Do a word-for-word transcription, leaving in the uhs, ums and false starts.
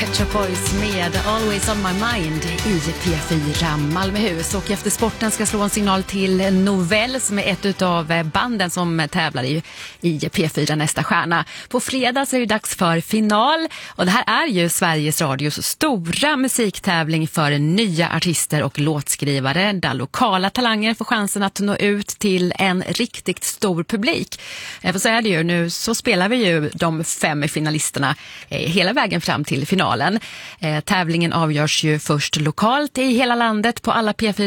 Pet Shop Boys med Always on my mind i P fyra Malmöhus. Och efter sporten ska slå en signal till Novell som är ett av banden som tävlar i, i P fyra Nästa stjärna. På fredag så är det dags för final. Och det här är ju Sveriges Radios stora musiktävling för nya artister och låtskrivare. Där lokala talanger får chansen att nå ut till en riktigt stor publik. För så är det ju nu, så spelar vi ju de fem finalisterna eh, hela vägen fram till finalen. Eh, tävlingen avgörs ju först lokalt i hela landet på alla P fyra